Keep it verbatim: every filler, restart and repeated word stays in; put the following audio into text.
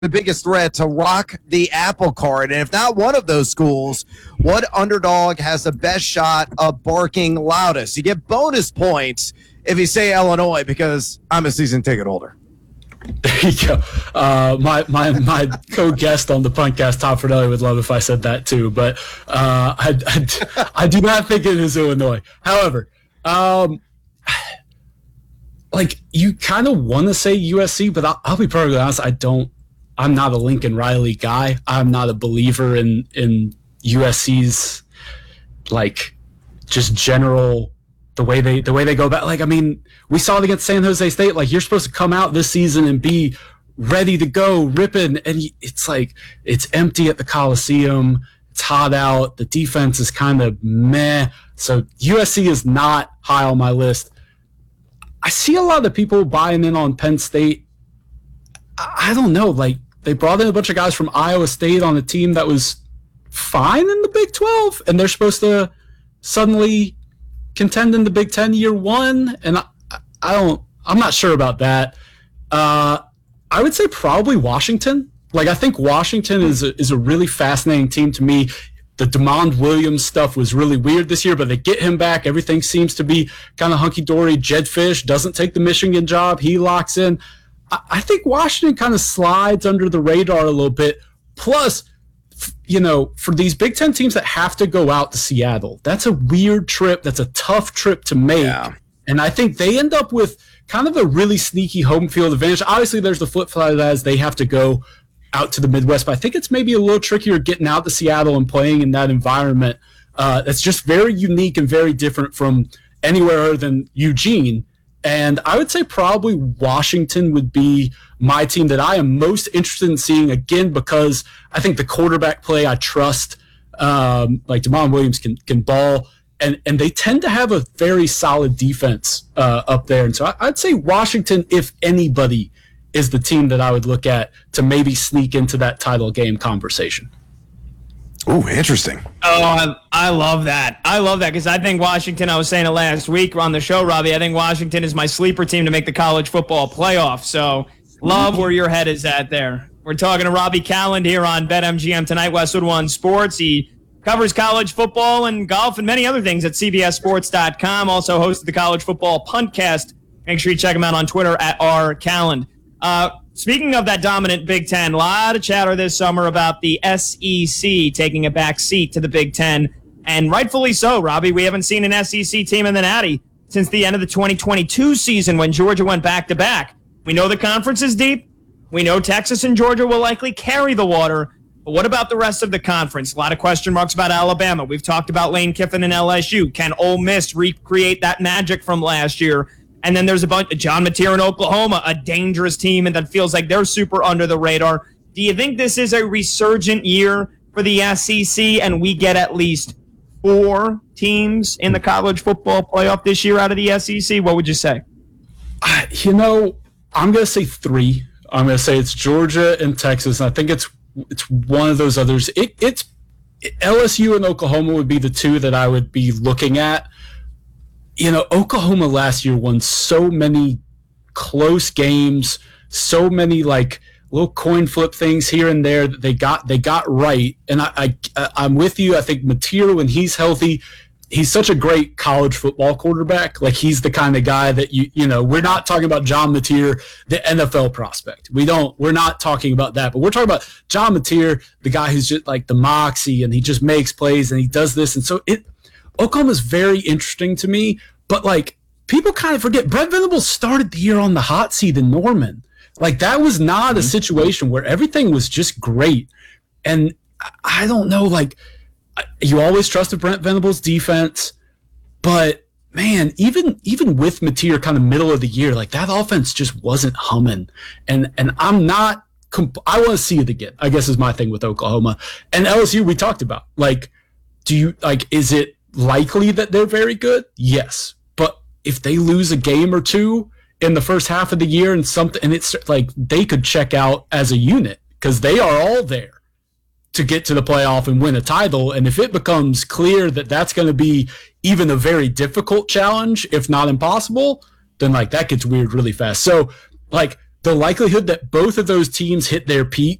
the biggest threat to rock the apple cart? And if not one of those schools, what underdog has the best shot of barking loudest? You get bonus points if you say Illinois because I'm a season ticket holder. There you go. Uh, my my my co-guest on the podcast, Tom Fornelli, would love if I said that too, but uh, I, I, I do not think it is Illinois. However, um, like you kind of want to say U S C, but I'll, I'll be perfectly honest. I don't. I'm not a Lincoln Riley guy. I'm not a believer in in U S C's like just general the way they the way they go about. Like I mean, we saw it against San Jose State. Like you're supposed to come out this season and be ready to go, ripping, and it's like it's empty at the Coliseum. It's hot out. The defense is kind of meh. So U S C is not high on my list. I see a lot of people buying in on Penn State. I don't know, like they brought in a bunch of guys from Iowa State on a team that was fine in the Big twelve, and they're supposed to suddenly contend in the Big Ten year one, and I, I don't, I'm not sure about that. Uh, I would say probably Washington. Like I think Washington is a, is a really fascinating team to me. The DeMond Williams stuff was really weird this year, but they get him back. Everything seems to be kind of hunky-dory. Jedd Fisch doesn't take the Michigan job. He locks in. I think Washington kind of slides under the radar a little bit. Plus, you know, for these Big Ten teams that have to go out to Seattle, that's a weird trip. That's a tough trip to make. Yeah. And I think they end up with kind of a really sneaky home field advantage. Obviously, there's the flip side of that is they have to go out to the Midwest. But I think it's maybe a little trickier getting out to Seattle and playing in that environment. Uh, that's just very unique and very different from anywhere other than Eugene. And I would say probably Washington would be my team that I am most interested in seeing, again, because I think the quarterback play I trust, um, like DeMond Williams can can ball, and, and they tend to have a very solid defense uh, up there. And so I, I'd say Washington, if anybody, is the team that I would look at to maybe sneak into that title game conversation. Oh, interesting. Oh, I, I love that. I love that because I think Washington, I was saying it last week on the show, Robbie, I think Washington is my sleeper team to make the college football playoff. So love where your head is at there. We're talking to Robbie Calland here on BetMGM tonight, Westwood One Sports. He covers college football and golf and many other things at C B S Sports dot com. Also hosted the College Football Puntcast. Make sure you check him out on Twitter at R Calland. Uh, Speaking of that dominant Big Ten, a lot of chatter this summer about the S E C taking a back seat to the Big Ten, and rightfully so, Robbie. We haven't seen an S E C team in the Natty since the end of the twenty twenty-two season when Georgia went back-to-back. We know the conference is deep. We know Texas and Georgia will likely carry the water, but what about the rest of the conference? A lot of question marks about Alabama. We've talked about Lane Kiffin and L S U. Can Ole Miss recreate that magic from last year? And then there's a bunch of John Mateer in Oklahoma, a dangerous team, and that feels like they're super under the radar. Do you think this is a resurgent year for the S E C and we get at least four teams in the college football playoff this year out of the S E C? What would you say? Uh, you know, I'm going to say three. I'm going to say it's Georgia and Texas, and I think it's it's one of those others. It, it's L S U and Oklahoma would be the two that I would be looking at. You know, Oklahoma last year won so many close games, so many like little coin flip things here and there that they got they got right. And I, I I'm with you. I think Mateer, when he's healthy, he's such a great college football quarterback. Like he's the kind of guy that you you know, we're not talking about John Mateer, the N F L prospect. We don't we're not talking about that, but we're talking about John Mateer, the guy who's just like the moxie and he just makes plays and he does this. And so it Oklahoma's very interesting to me, but like people kind of forget Brent Venables started the year on the hot seat in Norman. Like that was not a situation where everything was just great. And I don't know, like you always trusted Brent Venables' defense, but man, even even with Mateer kind of middle of the year, like that offense just wasn't humming. And and I'm not comp- I want to see it again, I guess is my thing with Oklahoma. And L S U we talked about. Like, do you like is it likely that they're very good? Yes. But if they lose a game or two in the first half of the year and something, and it's like they could check out as a unit because they are all there to get to the playoff and win a title. And if it becomes clear that that's going to be even a very difficult challenge, if not impossible, then like that gets weird really fast. So like the likelihood that both of those teams hit their peak